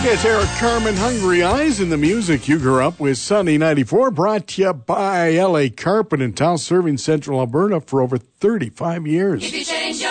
It's Eric Carmen, Hungry Eyes, and the music you grew up with. Sunny 94, brought to you by L.A. Carpet and Tile, serving Central Alberta for over 35 years. If you change your